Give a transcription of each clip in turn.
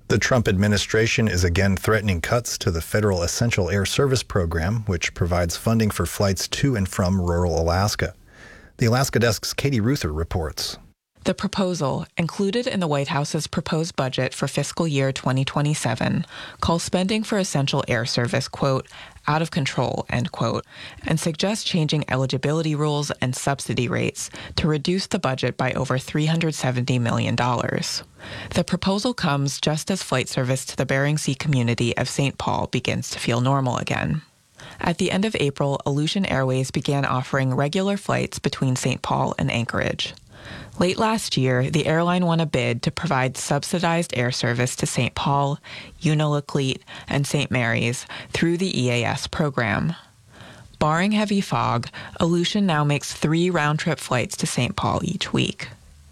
The Trump administration is again threatening cuts to the federal Essential Air Service program, which provides funding for flights to and from rural Alaska. The Alaska Desk's Katie Ruther reports. The proposal, included in the White House's proposed budget for fiscal year 2027, calls spending for essential air service, quote, out of control, end quote, and suggests changing eligibility rules and subsidy rates to reduce the budget by over $370 million. The proposal comes just as flight service to the Bering Sea community of St. Paul begins to feel normal again. At the end of April, Aleutian Airways began offering regular flights between St. Paul and Anchorage. Late last year, the airline won a bid to provide subsidized air service to St. Paul, Unalakleet, and St. Mary's through the EAS program. Barring heavy fog, Aleutian now makes 3 round-trip flights to St. Paul each week.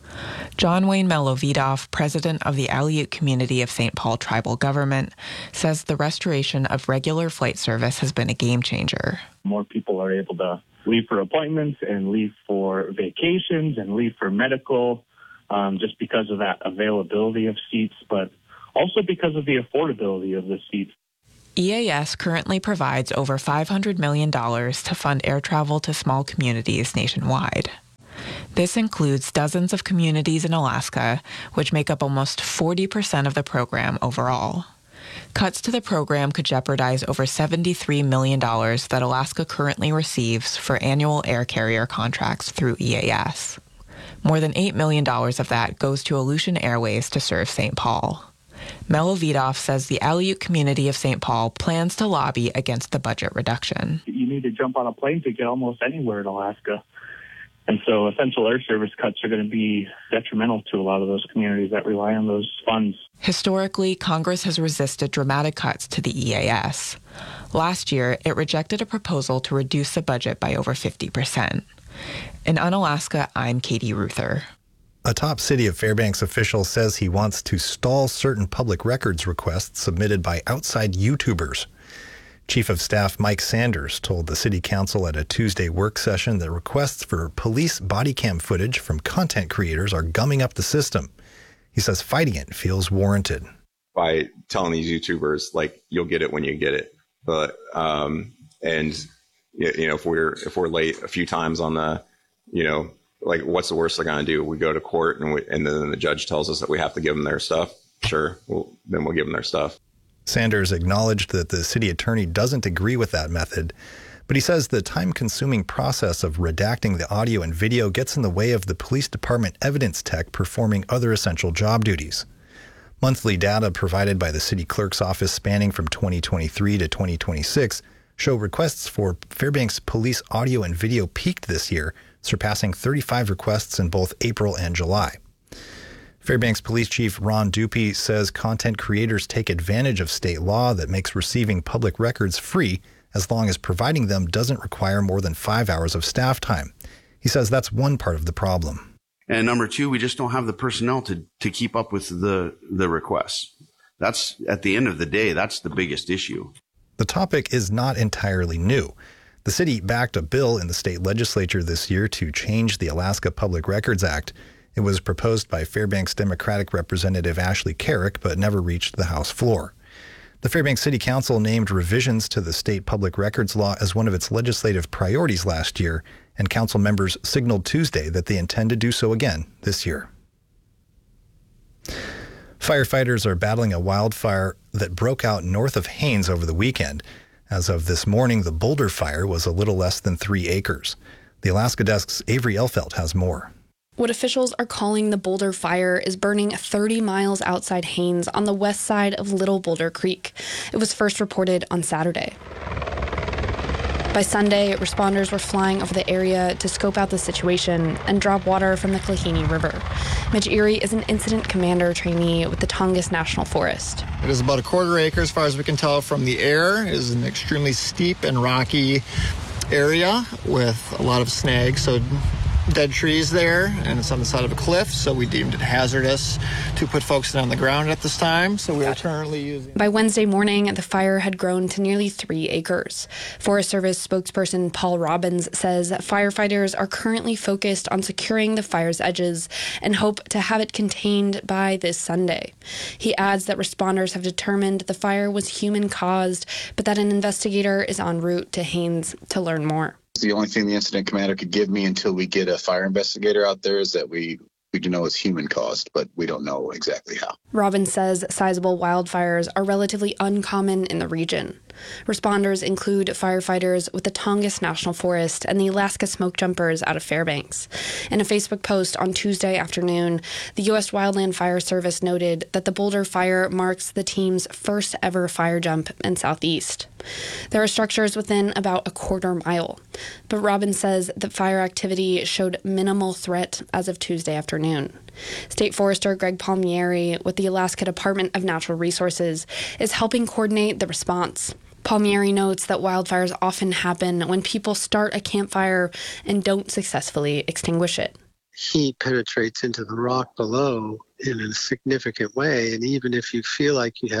John Wayne Melovidoff, president of the Aleut community of St. Paul tribal government, says the restoration of regular flight service has been a game changer. More people are able to leave for appointments and leave for vacations and leave for medical, just because of that availability of seats, but also because of the affordability of the seats. EAS currently provides over $500 million to fund air travel to small communities nationwide. This includes dozens of communities in Alaska, which make up almost 40% of the program overall. Cuts to the program could jeopardize over $73 million that Alaska currently receives for annual air carrier contracts through EAS. More than $8 million of that goes to Aleutian Airways to serve St. Paul. Melovidoff says the Aleut community of St. Paul plans to lobby against the budget reduction. You need to jump on a plane to get almost anywhere in Alaska. And so essential air service cuts are going to be detrimental to a lot of those communities that rely on those funds. Historically, Congress has resisted dramatic cuts to the EAS. Last year, it rejected a proposal to reduce the budget by over 50%. In Unalaska, I'm Katie Ruther. A top City of Fairbanks official says he wants to stall certain public records requests submitted by outside YouTubers. Chief of Staff Mike Sanders told the City Council at a Tuesday work session that requests for police body cam footage from content creators are gumming up the system. He says fighting it feels warranted. By telling these YouTubers, like, you'll get it when you get it. But, and, you know, if we're late a few times on the, you know, like, what's the worst they're going to do? We go to court and then the judge tells us that we have to give them their stuff. Sure. Then we'll give them their stuff. Sanders acknowledged that the city attorney doesn't agree with that method, but he says the time-consuming process of redacting the audio and video gets in the way of the police department evidence tech performing other essential job duties. Monthly data provided by the city clerk's office spanning from 2023 to 2026 show requests for Fairbanks police audio and video peaked this year, surpassing 35 requests in both April and July. Fairbanks Police Chief Ron Dupy says content creators take advantage of state law that makes receiving public records free as long as providing them doesn't require more than 5 hours of staff time. He says that's one part of the problem. And number two, we just don't have the personnel to keep up with the requests. That's, at the end of the day, that's the biggest issue. The topic is not entirely new. The city backed a bill in the state legislature this year to change the Alaska Public Records Act. It was proposed by Fairbanks Democratic Representative Ashley Carrick, but never reached the House floor. The Fairbanks City Council named revisions to the state public records law as one of its legislative priorities last year, and council members signaled Tuesday that they intend to do so again this year. Firefighters are battling a wildfire that broke out north of Haines over the weekend. As of this morning, the Boulder Fire was a little less than 3 acres. The Alaska Desk's Avery Elfelt has more. What officials are calling the Boulder Fire is burning 30 miles outside Haines on the west side of Little Boulder Creek. It was first reported on Saturday. By Sunday, responders were flying over the area to scope out the situation and drop water from the Klahini River. Mitch Erie is an incident commander trainee with the Tongass National Forest. It is about a quarter acre as far as we can tell from the air. It is an extremely steep and rocky area with a lot of snags, so dead trees there, and it's on the side of a cliff, so we deemed it hazardous to put folks on the ground at this time, so we are currently using... By Wednesday morning, the fire had grown to nearly 3 acres. Forest Service spokesperson Paul Robbins says that firefighters are currently focused on securing the fire's edges and hope to have it contained by this Sunday. He adds that responders have determined the fire was human-caused, but that an investigator is en route to Haines to learn more. The only thing the incident commander could give me until we get a fire investigator out there is that we do know it's human caused, but we don't know exactly how. Robbins says sizable wildfires are relatively uncommon in the region. Responders include firefighters with the Tongass National Forest and the Alaska Smoke Jumpers out of Fairbanks. In a Facebook post on Tuesday afternoon, the U.S. Wildland Fire Service noted that the Boulder fire marks the team's first ever fire jump in Southeast. There are structures within about a quarter mile, but Robbins says that fire activity showed minimal threat as of Tuesday afternoon. State Forester Greg Palmieri with the Alaska Department of Natural Resources is helping coordinate the response. Palmieri notes that wildfires often happen when people start a campfire and don't successfully extinguish it. Heat penetrates into the rock below in a significant way, and even if you feel like you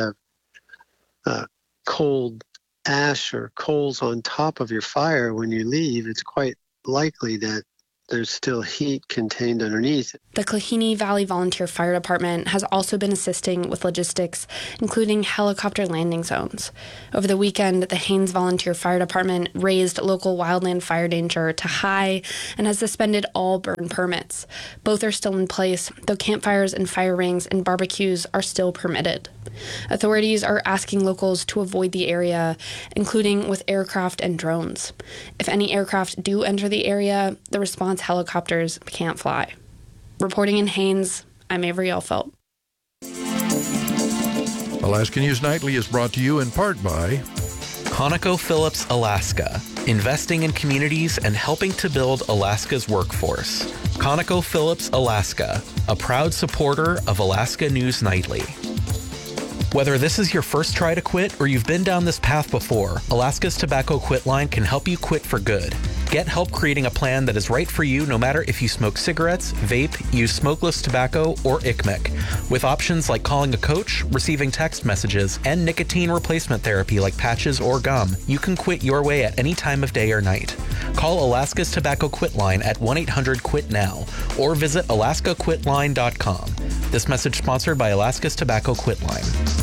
have cold ash or coals on top of your fire when you leave, it's quite likely that there's still heat contained underneath. The Klahini Valley Volunteer Fire Department has also been assisting with logistics, including helicopter landing zones. Over the weekend, the Haines Volunteer Fire Department raised local wildland fire danger to high and has suspended all burn permits. Both are still in place, though campfires and fire rings and barbecues are still permitted. Authorities are asking locals to avoid the area, including with aircraft and drones. If any aircraft do enter the area, the response helicopters can't fly. Reporting in Haines, I'm Avery Elfelt. Alaska News Nightly is brought to you in part by ConocoPhillips Alaska, investing in communities and helping to build Alaska's workforce. ConocoPhillips Alaska, a proud supporter of Alaska News Nightly. Whether this is your first try to quit or you've been down this path before, Alaska's Tobacco Quit Line can help you quit for good. Get help creating a plan that is right for you no matter if you smoke cigarettes, vape, use smokeless tobacco, or ICMIC. With options like calling a coach, receiving text messages, and nicotine replacement therapy like patches or gum, you can quit your way at any time of day or night. Call Alaska's Tobacco Quit Line at 1-800-QUIT-NOW or visit alaskaquitline.com. This message sponsored by Alaska's Tobacco Quit Line.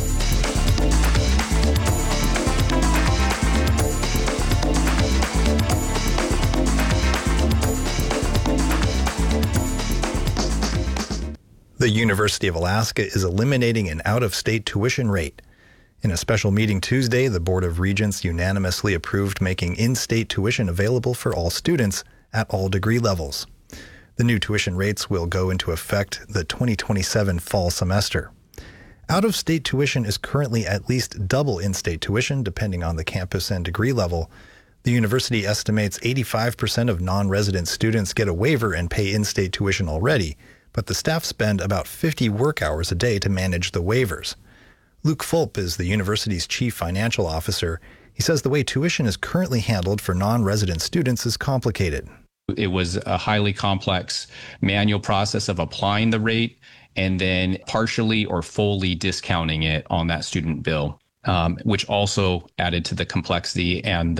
The University of Alaska is eliminating an out-of-state tuition rate. In a special meeting Tuesday, the Board of Regents unanimously approved making in-state tuition available for all students at all degree levels. The new tuition rates will go into effect the 2027 fall semester. Out-of-state tuition is currently at least double in-state tuition, depending on the campus and degree level. The university estimates 85% of non-resident students get a waiver and pay in-state tuition already, but the staff spend about 50 work hours a day to manage the waivers. Luke Fulp is the university's chief financial officer. He says the way tuition is currently handled for non-resident students is complicated. It was a highly complex manual process of applying the rate and then partially or fully discounting it on that student bill, which also added to the complexity and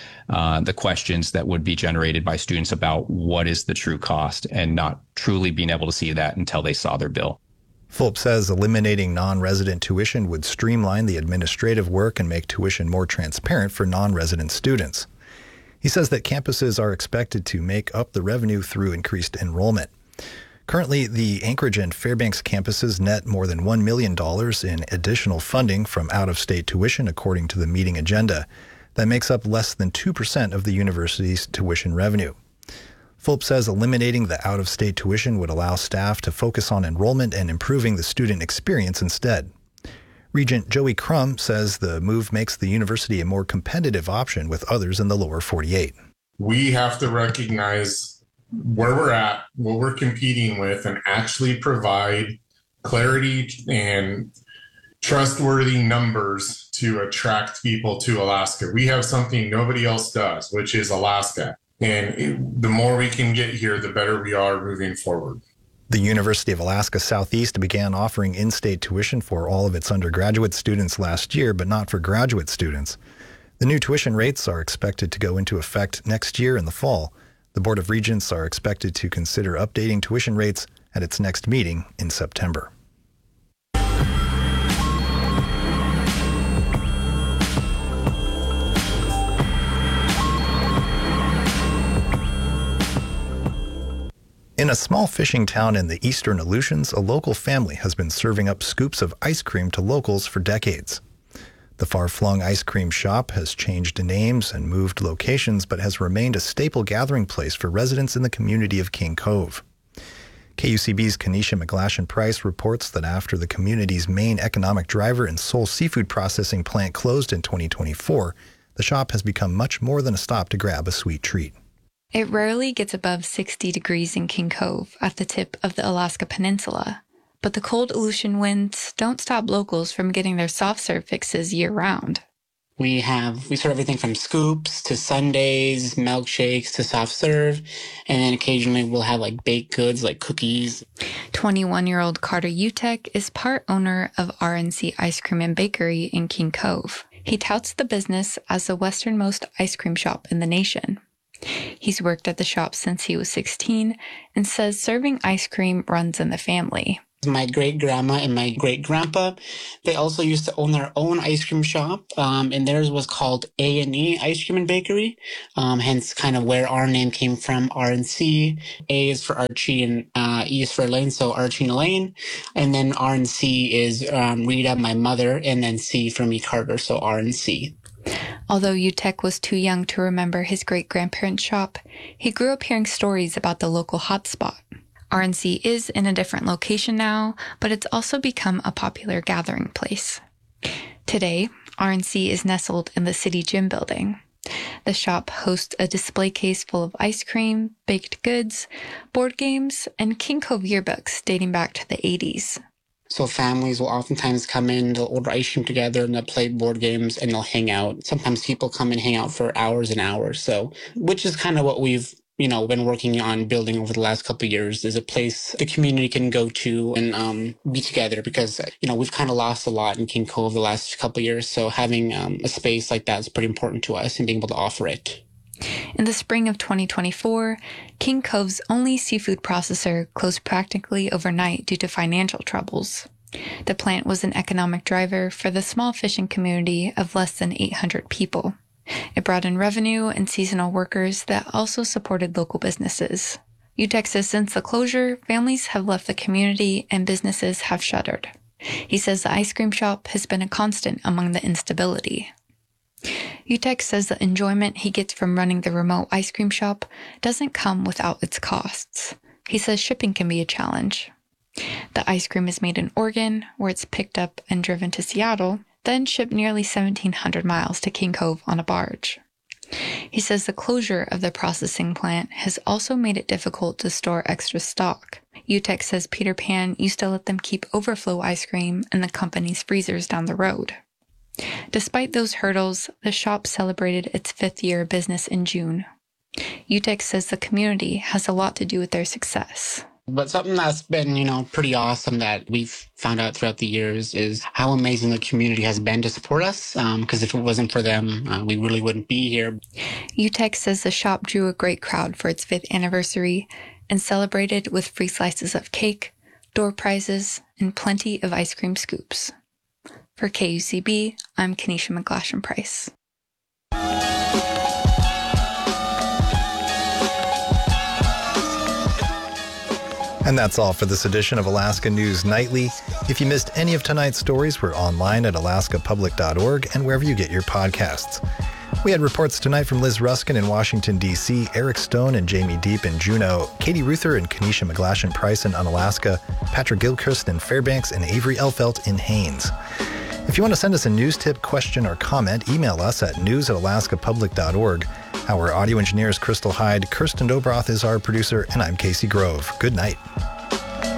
the questions that would be generated by students about what is the true cost and not truly being able to see that until they saw their bill. Fulp says eliminating non-resident tuition would streamline the administrative work and make tuition more transparent for non-resident students. He says that campuses are expected to make up the revenue through increased enrollment. Currently, the Anchorage and Fairbanks campuses net more than $1 million in additional funding from out-of-state tuition, according to the meeting agenda. That makes up less than 2% of the university's tuition revenue. Fulp says eliminating the out-of-state tuition would allow staff to focus on enrollment and improving the student experience instead. Regent Joey Crum says the move makes the university a more competitive option with others in the lower 48. We have to recognize where we're at, what we're competing with, and actually provide clarity and trustworthy numbers to attract people to Alaska. We have something nobody else does, which is Alaska. And the more we can get here, the better we are moving forward. The University of Alaska Southeast began offering in-state tuition for all of its undergraduate students last year, but not for graduate students. The new tuition rates are expected to go into effect next year in the fall. The Board of Regents are expected to consider updating tuition rates at its next meeting in September. In a small fishing town in the eastern Aleutians, a local family has been serving up scoops of ice cream to locals for decades. The far-flung ice cream shop has changed names and moved locations, but has remained a staple gathering place for residents in the community of King Cove. KUCB's Kenesha McGlashan-Price reports that after the community's main economic driver and sole seafood processing plant closed in 2024, the shop has become much more than a stop to grab a sweet treat. It rarely gets above 60 degrees in King Cove at the tip of the Alaska Peninsula, but the cold Aleutian winds don't stop locals from getting their soft serve fixes year-round. We serve everything from scoops to sundaes, milkshakes to soft serve, and then occasionally we'll have like baked goods like cookies. 21-year-old Carter Utek is part owner of RNC Ice Cream and Bakery in King Cove. He touts the business as the westernmost ice cream shop in the nation. He's worked at the shop since he was 16 and says serving ice cream runs in the family. My great-grandma and my great-grandpa, they also used to own their own ice cream shop, and theirs was called A&E Ice Cream and Bakery, hence kind of where our name came from, RNC. A is for Archie and E is for Elaine, so Archie and Elaine. And then RNC is Rita, my mother, and then C for me, Carter, so RNC. Although Utek was too young to remember his great-grandparents' shop, he grew up hearing stories about the local hotspot. RNC is in a different location now, but it's also become a popular gathering place. Today, RNC is nestled in the city gym building. The shop hosts a display case full of ice cream, baked goods, board games, and King Cove yearbooks dating back to the 80s. So families will oftentimes come in, they'll order ice cream together, and they'll play board games, and they'll hang out. Sometimes people come and hang out for hours and hours. So, which is kind of what we've, been working on building over the last couple of years, is a place the community can go to and be together, because, we've kind of lost a lot in King Cove the last couple of years. So having a space like that is pretty important to us and being able to offer it. In the spring of 2024, King Cove's only seafood processor closed practically overnight due to financial troubles. The plant was an economic driver for the small fishing community of less than 800 people. It brought in revenue and seasonal workers that also supported local businesses. Utek says since the closure, families have left the community and businesses have shuttered. He says the ice cream shop has been a constant among the instability. Utek says the enjoyment he gets from running the remote ice cream shop doesn't come without its costs. He says shipping can be a challenge. The ice cream is made in Oregon, where it's picked up and driven to Seattle, then shipped nearly 1,700 miles to King Cove on a barge. He says the closure of the processing plant has also made it difficult to store extra stock. Utek says Peter Pan used to let them keep overflow ice cream in the company's freezers down the road. Despite those hurdles, the shop celebrated its 5th year of business in June. Utek says the community has a lot to do with their success. But something that's been, pretty awesome that we've found out throughout the years is how amazing the community has been to support us. Because if it wasn't for them, we really wouldn't be here. Utek says the shop drew a great crowd for its 5th anniversary and celebrated with free slices of cake, door prizes, and plenty of ice cream scoops. For KUCB, I'm Kenesha McGlashan-Price. And that's all for this edition of Alaska News Nightly. If you missed any of tonight's stories, we're online at alaskapublic.org and wherever you get your podcasts. We had reports tonight from Liz Ruskin in Washington, D.C., Eric Stone and Jamie Deep in Juneau, Katie Ruther and Kenesha McGlashan-Price in Unalaska, Patrick Gilchrist in Fairbanks, and Avery Elfelt in Haines. If you want to send us a news tip, question, or comment, email us at news@alaskapublic.org. Our audio engineer is Crystal Hyde, Kirsten Dobroth is our producer, and I'm Casey Grove. Good night.